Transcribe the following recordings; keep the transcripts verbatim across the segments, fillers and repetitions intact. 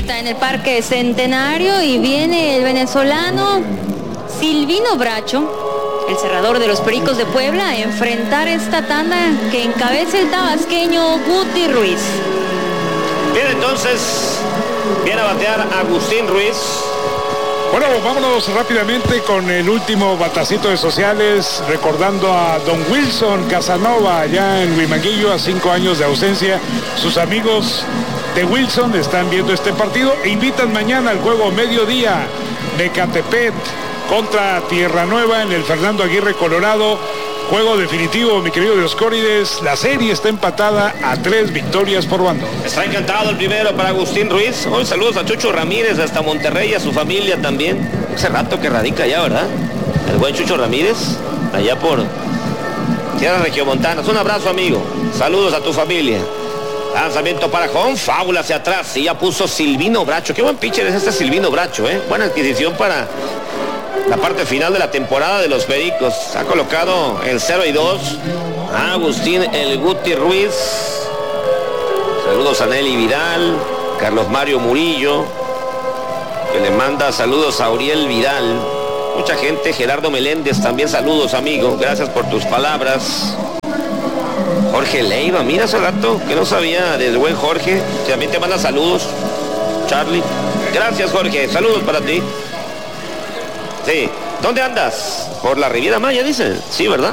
está en el Parque Centenario y viene el venezolano Silvino Bracho, el cerrador de los Pericos de Puebla, a enfrentar esta tanda que encabeza el tabasqueño Guti Ruiz. Bien, entonces viene a batear Agustín Ruiz. Bueno, vámonos rápidamente con el último batacito de sociales, recordando a don Wilson Casanova allá en Huimanguillo, a cinco años de ausencia. Sus amigos de Wilson están viendo este partido e invitan mañana al juego mediodía de Catepet contra Tierra Nueva en el Fernando Aguirre, Colorado. Juego definitivo, mi querido Dioscórides. La serie está empatada a tres victorias por bando. Está encantado el primero para Agustín Ruiz. Hoy saludos a Chucho Ramírez hasta Monterrey, a su familia también. Hace rato que radica allá, ¿verdad? El buen Chucho Ramírez, allá por Tierra Regiomontanas. Un abrazo, amigo. Saludos a tu familia. Lanzamiento para Jón, fábula hacia atrás. Y ya puso Silvino Bracho. Qué buen pitcher es este Silvino Bracho, ¿eh? Buena adquisición para la parte final de la temporada de los Pericos. Ha colocado el cero y dos a Agustín el Guti Ruiz. Saludos a Nelly Vidal, Carlos Mario Murillo, que le manda saludos a Uriel Vidal. Mucha gente, Gerardo Meléndez, también saludos, amigo. Gracias por tus palabras. Jorge Leiva, mira hace rato que no sabía del buen Jorge. También te manda saludos, Charlie. Gracias, Jorge. Saludos para ti. Sí. ¿Dónde andas? Por la Riviera Maya, dice. Sí, ¿verdad?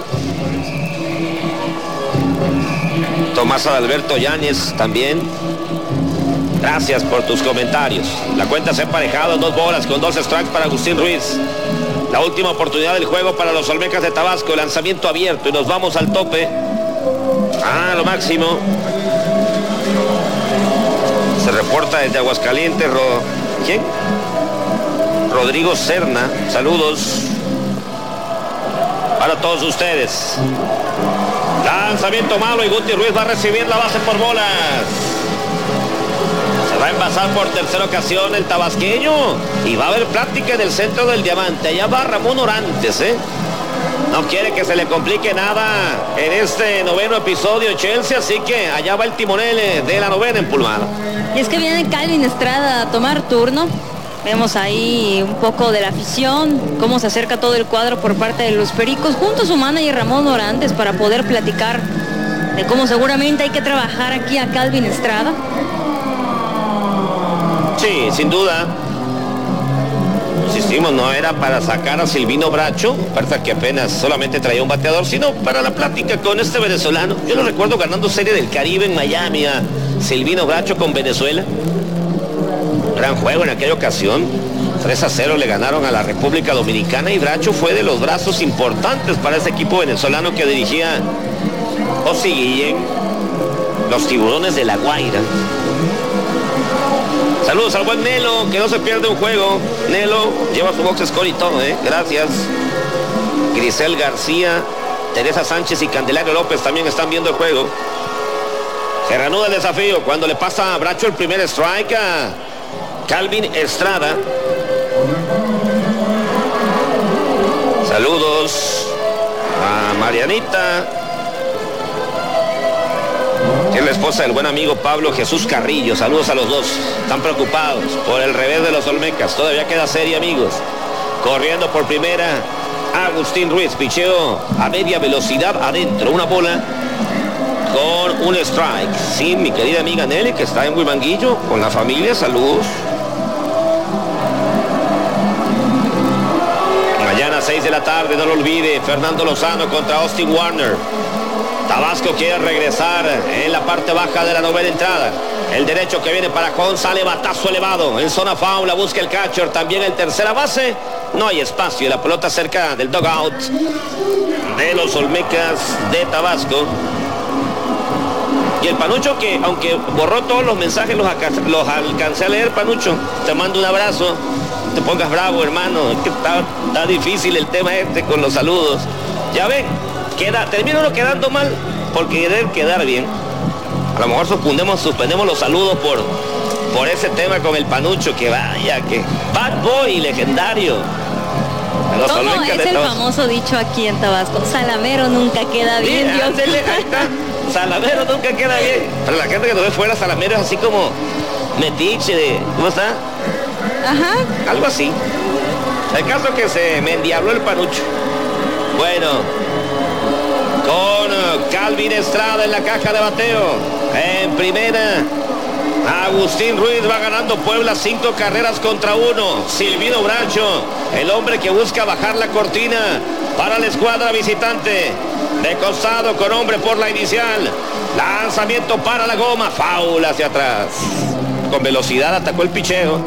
Tomás Adalberto Yáñez también. Gracias por tus comentarios. La cuenta se ha emparejado, dos bolas con dos strikes para Agustín Ruiz. La última oportunidad del juego para los Olmecas de Tabasco. Lanzamiento abierto y nos vamos al tope. Ah, lo máximo. Se reporta desde Aguascalientes. Ro... ¿Quién? Rodrigo Serna, saludos para todos ustedes. Lanzamiento malo y Guti Ruiz va a recibir la base por bolas. Se va a envasar por tercera ocasión el tabasqueño y va a haber plática en el centro del diamante. Allá va Ramón Orantes, ¿eh? No quiere que se le complique nada en este noveno episodio Chelsea, así que allá va el timonel de la novena empulmada. Y es que viene Calvin Estrada a tomar turno. Vemos ahí un poco de la afición, cómo se acerca todo el cuadro por parte de los Pericos, junto a su manager Ramón Orantes, para poder platicar de cómo seguramente hay que trabajar aquí a Calvin Estrada. Sí, sin duda. Insistimos, no era para sacar a Silvino Bracho, parece que apenas solamente traía un bateador, sino para la plática con este venezolano. Yo lo recuerdo ganando Serie del Caribe en Miami a Silvino Bracho con Venezuela. Gran juego en aquella ocasión. tres a cero le ganaron a la República Dominicana y Bracho fue de los brazos importantes para ese equipo venezolano que dirigía Osi Guillén, los Tiburones de La Guaira. Saludos al buen Nelo, que no se pierde un juego. Nelo lleva su box score y todo, ¿eh? Gracias. Grisel García, Teresa Sánchez y Candelario López también están viendo el juego. Se reanuda el desafío cuando le pasa a Bracho el primer strike a Calvin Estrada. Saludos a Marianita, que es la esposa del buen amigo Pablo Jesús Carrillo. Saludos a los dos. Están preocupados por el revés de los Olmecas. Todavía queda serie, amigos. Corriendo por primera Agustín Ruiz. Picheo a media velocidad adentro. Una bola con un strike. Sí, mi querida amiga Nelly, que está en Huimanguillo con la familia. Saludos. Mañana seis de la tarde, no lo olvide, Fernando Lozano contra Austin Warner. Tabasco quiere regresar en la parte baja de la novena entrada. El derecho que viene para Con, sale batazo elevado en zona foul, la busca el catcher, también en tercera base. No hay espacio, la pelota cerca del dugout de los Olmecas de Tabasco. Y el Panucho, que aunque borró todos los mensajes, los, los alcancé a leer. Panucho, te mando un abrazo. Te pongas bravo, hermano, es que está, está difícil el tema este con los saludos. Ya ven, queda, termina uno quedando mal por querer quedar bien. A lo mejor suspendemos, suspendemos los saludos por, por ese tema con el Panucho, que vaya, que bad boy legendario. Los ¿Cómo es el famoso dicho aquí en Tabasco? Salamero nunca queda bien. Sí, ándele, ahí está. Salamero nunca queda bien. Pero la gente que nos ve fuera, Salamero es así como metiche de... ¿Cómo está? Ajá. Algo así. El caso que se me endiabló el panucho. Bueno, con Calvin Estrada en la caja de bateo. En primera, Agustín Ruiz va ganando Puebla cinco carreras contra uno. Silvino Bracho, el hombre que busca bajar la cortina para la escuadra visitante. De costado con hombre por la inicial. Lanzamiento para la goma. Foul hacia atrás. Con velocidad atacó el picheo.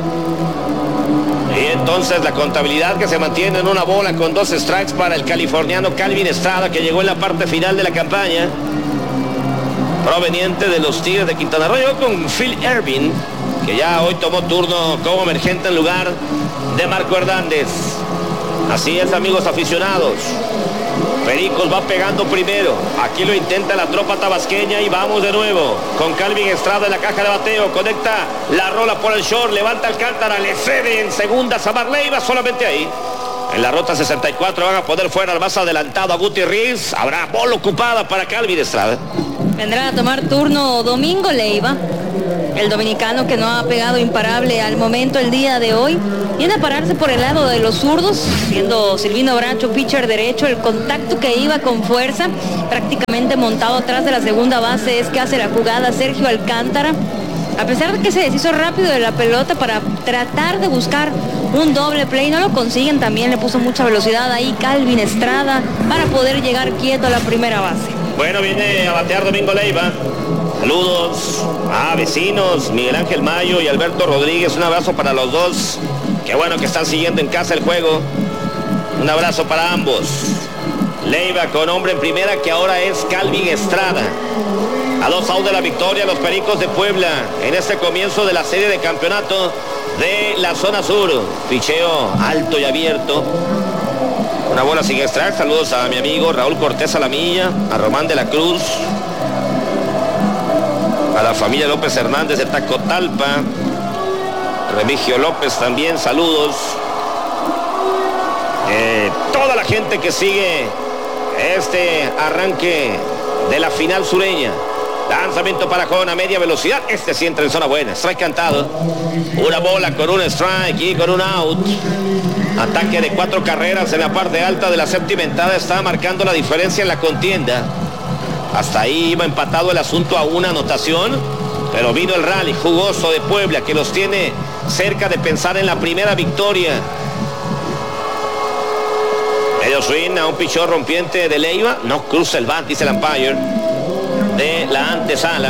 Y entonces la contabilidad que se mantiene en una bola con dos strikes para el californiano Calvin Estrada, que llegó en la parte final de la campaña. Proveniente de los Tigres de Quintana Roo. Llegó con Phil Ervin, que ya hoy tomó turno como emergente en lugar de Marco Hernández. Así es, amigos aficionados. Pericos va pegando primero. Aquí lo intenta la tropa tabasqueña y vamos de nuevo. Con Calvin Estrada en la caja de bateo. Conecta la rola por el short. Levanta Alcántara. Le cede en segunda Samar Leiva. Solamente ahí. En la ruta sesenta y cuatro van a poder fuera al más adelantado a Guti Riz. Habrá bola ocupada para Calvin Estrada. Vendrá a tomar turno Domingo Leiva, el dominicano que no ha pegado imparable al momento el día de hoy. Viene a pararse por el lado de los zurdos, siendo Silvino Bracho pitcher derecho. El contacto que iba con fuerza, prácticamente montado atrás de la segunda base, es que hace la jugada Sergio Alcántara. A pesar de que se deshizo rápido de la pelota para tratar de buscar un doble play, no lo consiguen. También le puso mucha velocidad ahí Calvin Estrada para poder llegar quieto a la primera base. Bueno, viene a batear Domingo Leiva. Saludos a vecinos, Miguel Ángel Mayo y Alberto Rodríguez. Un abrazo para los dos. Qué bueno que están siguiendo en casa el juego. Un abrazo para ambos. Leiva con hombre en primera, que ahora es Calvin Estrada. A dos outs de la victoria, los Pericos de Puebla en este comienzo de la serie de campeonato de la zona sur. Picheo alto y abierto. Una bola sin extract. Saludos a mi amigo Raúl Cortés Alamilla, a Román de la Cruz, a la familia López Hernández de Tacotalpa, Remigio López también, saludos. Eh, toda la gente que sigue este arranque de la final sureña. Lanzamiento para Jona, media velocidad. Este sí entra en zona buena. Strike cantado. Una bola con un strike y con un out. Ataque de cuatro carreras en la parte alta de la séptima entrada. Está marcando la diferencia en la contienda. Hasta ahí iba empatado el asunto a una anotación. Pero vino el rally jugoso de Puebla, que los tiene cerca de pensar en la primera victoria. Medio swing a un pichón rompiente de Leiva. No cruza el bat, dice el umpire de la antesala.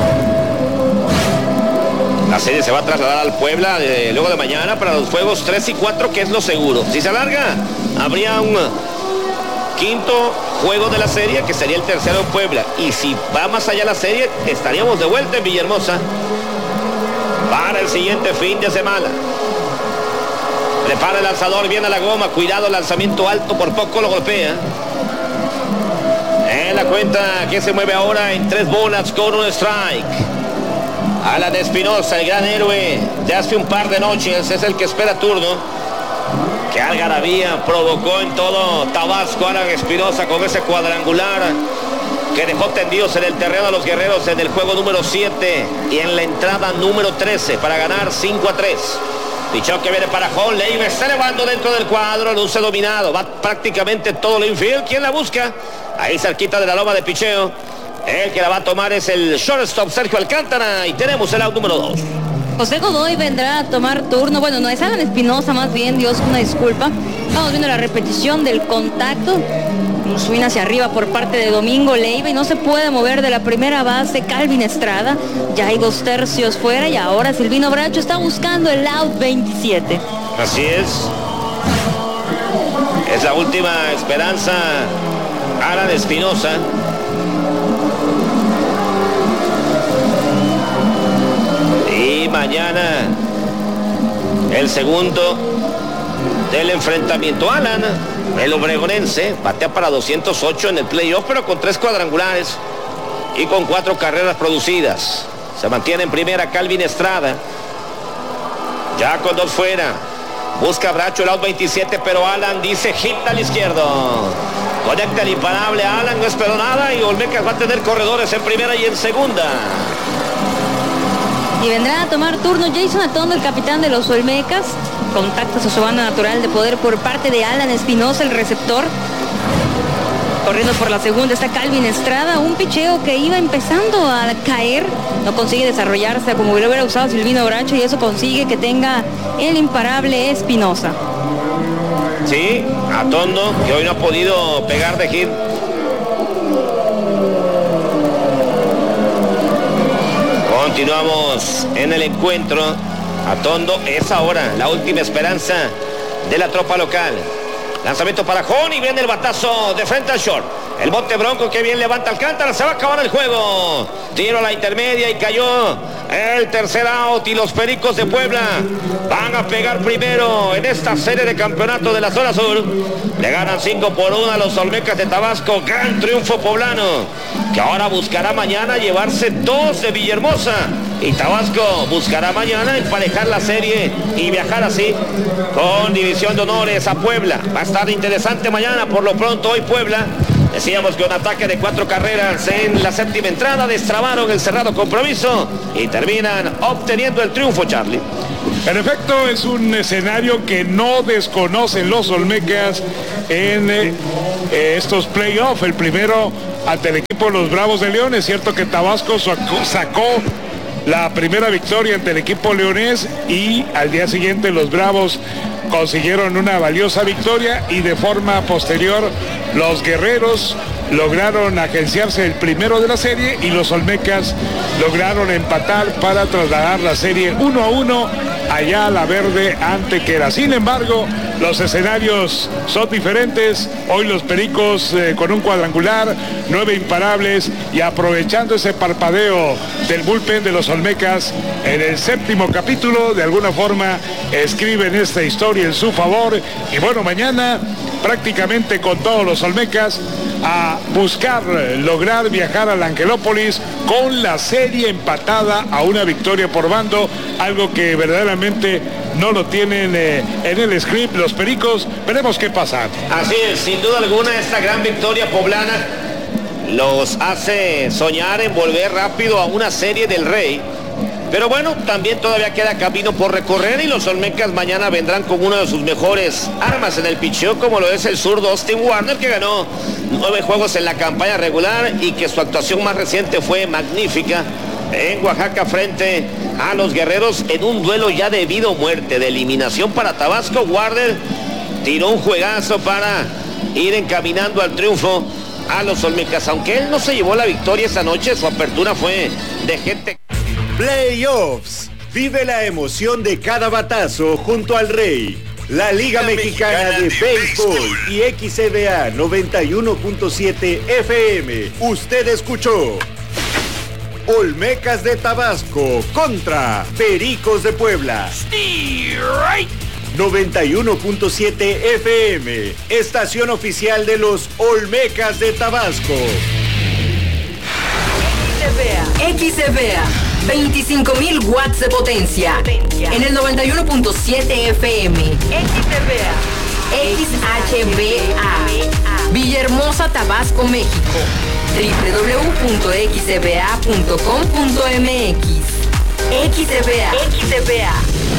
La serie se va a trasladar al Puebla de, luego de mañana para los juegos tres y cuatro, que es lo seguro. Si se alarga, habría un quinto juego de la serie, que sería el tercero en Puebla. Y si va más allá la serie, estaríamos de vuelta en Villahermosa para el siguiente fin de semana. Prepara el lanzador, viene a la goma. Cuidado, lanzamiento alto, por poco lo golpea. En la cuenta que se mueve ahora en tres bolas con un strike. Alan Espinosa, el gran héroe de hace un par de noches, es el que espera turno. Que algarabía provocó en todo Tabasco Alan Espinosa con ese cuadrangular que dejó tendidos en el terreno a los guerreros en el juego número siete y en la entrada número trece para ganar cinco a tres. Pichón que viene para John Leiva, está elevando dentro del cuadro, luce dominado, va prácticamente todo el infield. ¿Quién la busca? Ahí cerquita de la loma de picheo. El que la va a tomar es el shortstop Sergio Alcántara y tenemos el out número dos. José Godoy vendrá a tomar turno. Bueno, no es Alan Espinosa, más bien, Dios, una disculpa. Estamos viendo la repetición del contacto. Un swing hacia arriba por parte de Domingo Leiva y no se puede mover de la primera base Calvin Estrada. Ya hay dos tercios fuera y ahora Silvino Bracho está buscando el out veintisiete. Así es. Es la última esperanza. Alan Espinosa. Y mañana el segundo del enfrentamiento. Alan, el obregonense, batea para doscientos ocho en el playoff, pero con tres cuadrangulares y con cuatro carreras producidas. Se mantiene en primera Calvin Estrada. Ya con dos fuera. Busca Bracho el out veintisiete, pero Alan dice hit al izquierdo. Conecta el imparable. Alan no esperó nada y Olmecas va a tener corredores en primera y en segunda. Y vendrá a tomar turno Jason Atondo, el capitán de los Olmecas. Contacta su banda natural de poder por parte de Alan Espinosa, el receptor. Corriendo por la segunda está Calvin Estrada, un picheo que iba empezando a caer. No consigue desarrollarse como lo hubiera usado Silvino Bracho, y eso consigue que tenga el imparable Espinosa. Sí, Atondo, que hoy no ha podido pegar de hit. Continuamos en el encuentro. Atondo es ahora la última esperanza de la tropa local. Lanzamiento para Jón y viene el batazo de frente al short. El bote Bronco que bien levanta Alcántara. Se va a acabar el juego. Tiro a la intermedia y cayó el tercer out. Y los Pericos de Puebla van a pegar primero en esta serie de campeonato de la zona sur. Le ganan cinco por uno a los Olmecas de Tabasco. Gran triunfo poblano, que ahora buscará mañana llevarse dos de Villahermosa. Y Tabasco buscará mañana emparejar la serie y viajar así con división de honores a Puebla. Va a estar interesante mañana. Por lo pronto hoy Puebla, decíamos que un ataque de cuatro carreras en la séptima entrada destrabaron el cerrado compromiso y terminan obteniendo el triunfo, Charlie. En efecto, es un escenario que no desconocen los Olmecas en eh, estos playoffs. El primero ante el equipo de los Bravos de León. Es cierto que Tabasco sacó, sacó la primera victoria ante el equipo leonés y al día siguiente los Bravos consiguieron una valiosa victoria, y de forma posterior los guerreros lograron agenciarse el primero de la serie y los Olmecas lograron empatar para trasladar la serie uno a uno allá a la Verde Antequera. Sin embargo, los escenarios son diferentes. Hoy los Pericos eh, con un cuadrangular, nueve imparables, y aprovechando ese parpadeo del bullpen de los Olmecas en el séptimo capítulo, de alguna forma escriben esta historia en su favor. Y bueno, mañana prácticamente con todos los Olmecas a buscar lograr viajar a la Angelópolis con la serie empatada a una victoria por bando, algo que verdaderamente no lo tienen eh, en el script los Pericos. Veremos qué pasa. Así es, sin duda alguna esta gran victoria poblana los hace soñar en volver rápido a una serie del Rey. Pero bueno, también todavía queda camino por recorrer, y los Olmecas mañana vendrán con una de sus mejores armas en el picheo, como lo es el zurdo Austin Warner, que ganó nueve juegos en la campaña regular y que su actuación más reciente fue magnífica en Oaxaca frente a los Guerreros en un duelo ya de vida o muerte, de eliminación para Tabasco. Warner tiró un juegazo para ir encaminando al triunfo a los Olmecas. Aunque él no se llevó la victoria esta noche, su apertura fue de gente. Playoffs. Vive la emoción de cada batazo junto al Rey. La Liga Mexicana de Béisbol y X C B A noventa y uno punto siete F M. Usted escuchó Olmecas de Tabasco contra Pericos de Puebla. noventa y uno punto siete F M. Estación oficial de los Olmecas de Tabasco. X C B A, veinticinco mil watts de potencia, en el noventa y uno punto siete F M. X C B A, X H B A, Villahermosa, Tabasco, México. doble u doble u doble u punto x c b a punto com punto m x. X C B A, X C B A.